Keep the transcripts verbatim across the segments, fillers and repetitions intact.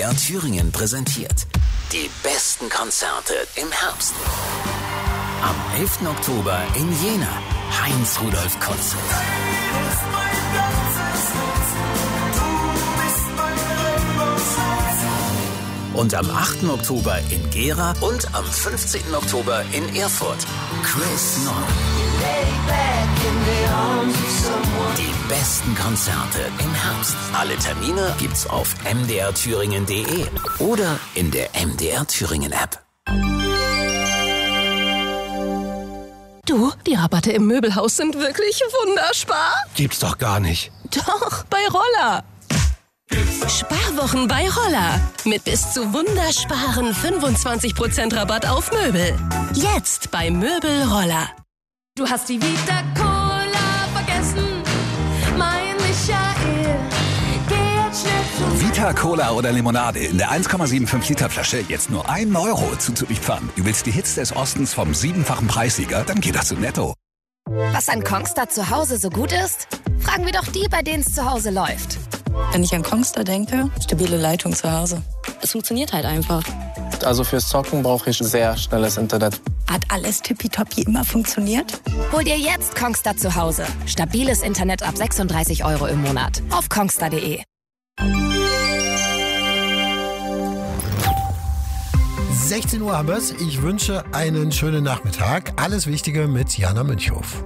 R Thüringen präsentiert die besten Konzerte im Herbst. Am elften Oktober in Jena, Heinz-Rudolf-Konzert. Und am achten Oktober in Gera und am fünfzehnten Oktober in Erfurt, Chris Nord. Die besten Konzerte im Herbst. Alle Termine gibt's auf m d r thüringen punkt d e oder in der M D R Thüringen App. Du, die Rabatte im Möbelhaus sind wirklich wunderspar. Gibt's doch gar nicht. Doch, bei Roller. Sparwochen bei Roller. Mit bis zu wundersparen fünfundzwanzig Prozent Rabatt auf Möbel. Jetzt bei Möbel Roller. Du hast die Vita Cola vergessen, mein Michael. Geh jetzt schnell zu Vita Cola oder Limonade in der eins Komma fünfundsiebzig Liter Flasche jetzt nur ein Euro zuzulieferern. Du willst die Hits des Ostens vom siebenfachen Preissieger? Dann geht das zu Netto. Was an Kongstar zu Hause so gut ist? Fragen wir doch die, bei denen es zu Hause läuft. Wenn ich an Kongstar denke, stabile Leitung zu Hause. Es funktioniert halt einfach. Also fürs Zocken brauche ich sehr schnelles Internet. Hat alles tippitoppi immer funktioniert? Hol dir jetzt Kongstar zu Hause. Stabiles Internet ab sechsunddreißig Euro im Monat. Auf kongstar punkt d e. sechzehn Uhr haben wir's. Ich wünsche einen schönen Nachmittag. Alles Wichtige mit Jana Münchhof.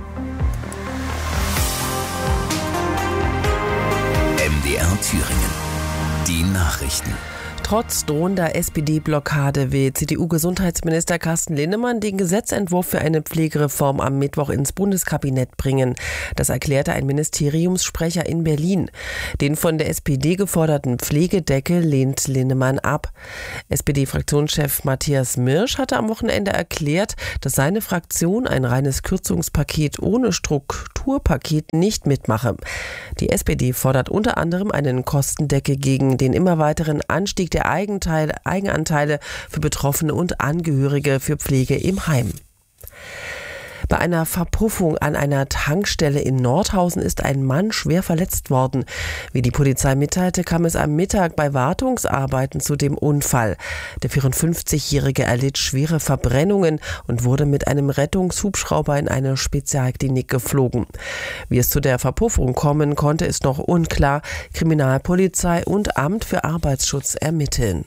M D R Thüringen. Die Nachrichten. Trotz drohender S P D-Blockade will C D U-Gesundheitsminister Carsten Linnemann den Gesetzentwurf für eine Pflegereform am Mittwoch ins Bundeskabinett bringen. Das erklärte ein Ministeriumssprecher in Berlin. Den von der S P D geforderten Pflegedeckel lehnt Linnemann ab. S P D-Fraktionschef Matthias Mirsch hatte am Wochenende erklärt, dass seine Fraktion ein reines Kürzungspaket ohne Strukturpaket nicht mitmache. Die S P D fordert unter anderem einen Kostendeckel gegen den immer weiteren Anstieg der Eigenteile, Eigenanteile für Betroffene und Angehörige für Pflege im Heim. Bei einer Verpuffung an einer Tankstelle in Nordhausen ist ein Mann schwer verletzt worden. Wie die Polizei mitteilte, kam es am Mittag bei Wartungsarbeiten zu dem Unfall. Der vierundfünfzigjährige erlitt schwere Verbrennungen und wurde mit einem Rettungshubschrauber in eine Spezialklinik geflogen. Wie es zu der Verpuffung kommen konnte, ist noch unklar. Kriminalpolizei und Amt für Arbeitsschutz ermitteln.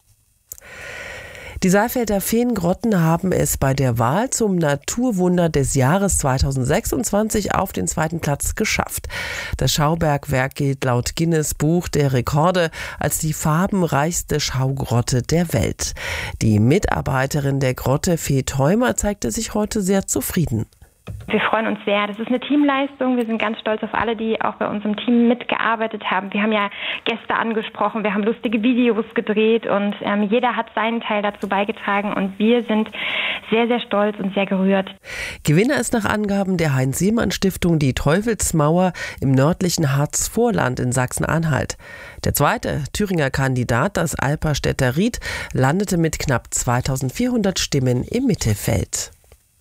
Die Saalfelder Feengrotten haben es bei der Wahl zum Naturwunder des Jahres zweitausendsechsundzwanzig auf den zweiten Platz geschafft. Das Schaubergwerk gilt laut Guinness Buch der Rekorde als die farbenreichste Schaugrotte der Welt. Die Mitarbeiterin der Grotte, Fee Theumer, zeigte sich heute sehr zufrieden. Wir freuen uns sehr. Das ist eine Teamleistung. Wir sind ganz stolz auf alle, die auch bei uns im Team mitgearbeitet haben. Wir haben ja Gäste angesprochen, wir haben lustige Videos gedreht und ähm, jeder hat seinen Teil dazu beigetragen und wir sind sehr, sehr stolz und sehr gerührt. Gewinner ist nach Angaben der Heinz-Siemann-Stiftung die Teufelsmauer im nördlichen Harzvorland in Sachsen-Anhalt. Der zweite Thüringer Kandidat, das Alperstädter Ried, landete mit knapp zweitausendvierhundert Stimmen im Mittelfeld.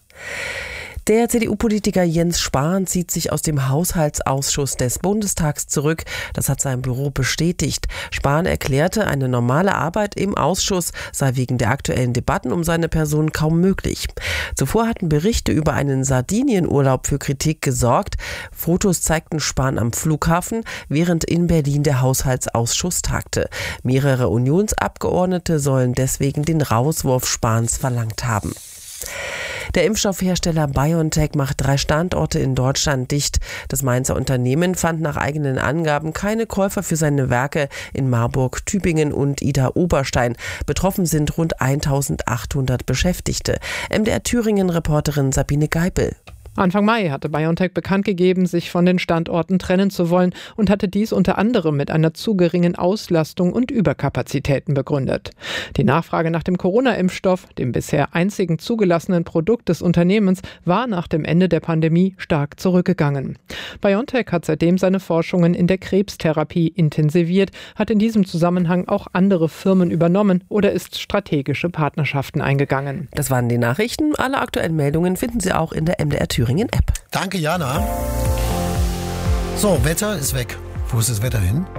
Der C D U-Politiker Jens Spahn zieht sich aus dem Haushaltsausschuss des Bundestags zurück. Das hat sein Büro bestätigt. Spahn erklärte, eine normale Arbeit im Ausschuss sei wegen der aktuellen Debatten um seine Person kaum möglich. Zuvor hatten Berichte über einen Sardinienurlaub für Kritik gesorgt. Fotos zeigten Spahn am Flughafen, während in Berlin der Haushaltsausschuss tagte. Mehrere Unionsabgeordnete sollen deswegen den Rauswurf Spahns verlangt haben. Der Impfstoffhersteller BioNTech macht drei Standorte in Deutschland dicht. Das Mainzer Unternehmen fand nach eigenen Angaben keine Käufer für seine Werke in Marburg, Tübingen und Idar-Oberstein. Betroffen sind rund eintausendachthundert Beschäftigte. M D R Thüringen-Reporterin Sabine Geipel. Anfang Mai hatte BioNTech bekannt gegeben, sich von den Standorten trennen zu wollen und hatte dies unter anderem mit einer zu geringen Auslastung und Überkapazitäten begründet. Die Nachfrage nach dem Corona-Impfstoff, dem bisher einzigen zugelassenen Produkt des Unternehmens, war nach dem Ende der Pandemie stark zurückgegangen. BioNTech hat seitdem seine Forschungen in der Krebstherapie intensiviert, hat in diesem Zusammenhang auch andere Firmen übernommen oder ist strategische Partnerschaften eingegangen. Das waren die Nachrichten. Alle aktuellen Meldungen finden Sie auch in der M D R Thüringen App. Danke, Jana. So, Wetter ist weg. Wo ist das Wetter hin?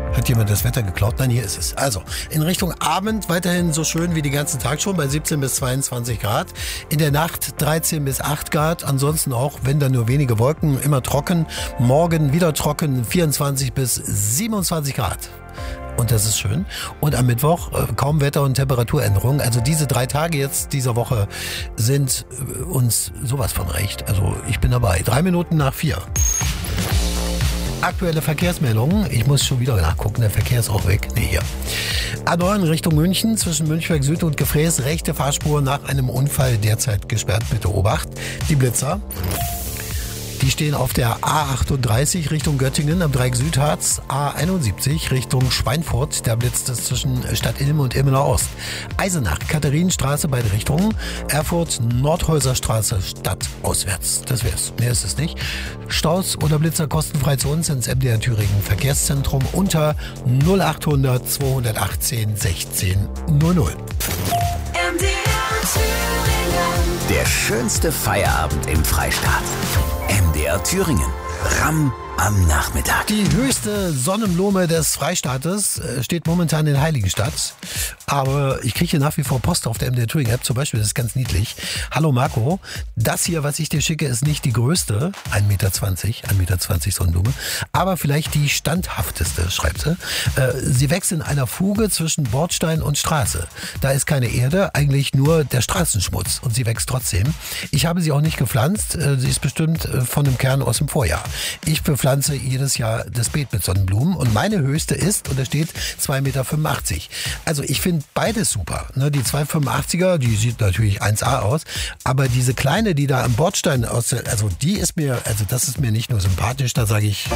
Hat jemand das Wetter geklaut? Nein, hier ist es. Also, in Richtung Abend weiterhin so schön wie den ganzen Tag schon bei siebzehn bis zweiundzwanzig Grad. In der Nacht dreizehn bis acht Grad. Ansonsten auch, wenn dann nur wenige Wolken, immer trocken. Morgen wieder trocken, vierundzwanzig bis siebenundzwanzig Grad. Und das ist schön. Und am Mittwoch äh, kaum Wetter- und Temperaturänderungen. Also diese drei Tage jetzt dieser Woche sind äh, uns sowas von recht. Also ich bin dabei. Drei Minuten nach vier. Aktuelle Verkehrsmeldungen. Ich muss schon wieder nachgucken, der Verkehr ist auch weg. Nee, hier. A neun Richtung München, zwischen Münchberg Süd und Gefräß, rechte Fahrspur nach einem Unfall derzeit gesperrt. Bitte Obacht. Die Blitzer. Die stehen auf der A achtunddreißig Richtung Göttingen am Dreieck Südharz, A einundsiebzig Richtung Schweinfurt, da blitzt es zwischen Stadt Ilm und Ilmenau Ost. Eisenach, Katharinenstraße, beide Richtungen, Erfurt, Nordhäuserstraße, stadtauswärts. Das wär's, mehr ist es nicht. Staus oder Blitzer kostenfrei zu uns ins M D R Thüringen Verkehrszentrum unter null achthundert zweihundertachtzehn sechzehn null null. M D R Thüringen. Der schönste Feierabend im Freistaat. M D R Thüringen. Ramm am Nachmittag. Die höchste Sonnenblume des Freistaates steht momentan in Heiligenstadt. Aber ich kriege hier nach wie vor Post auf der M D R Thüringen App zum Beispiel, das ist ganz niedlich. Hallo Marco, das hier, was ich dir schicke, ist nicht die größte, ein Meter zwanzig, ein Meter zwanzig Sonnenblume, aber vielleicht die standhafteste, schreibt sie. Sie wächst in einer Fuge zwischen Bordstein und Straße. Da ist keine Erde, eigentlich nur der Straßenschmutz und sie wächst trotzdem. Ich habe sie auch nicht gepflanzt, sie ist bestimmt von einem Kern aus dem Vorjahr. Ich bepflanze jedes Jahr das Beet mit Sonnenblumen und meine höchste ist, und da steht zwei Meter fünfundachtzig. Also ich finde beides super. Ne, die zwei fünfundachtziger, die sieht natürlich eins A aus, aber diese kleine, die da am Bordstein aus, also die ist mir, also das ist mir nicht nur sympathisch, da sage ich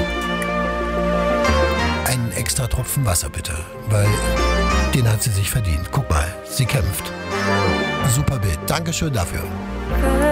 einen extra Tropfen Wasser bitte, weil den hat sie sich verdient. Guck mal, sie kämpft. Super Bild. Dankeschön dafür.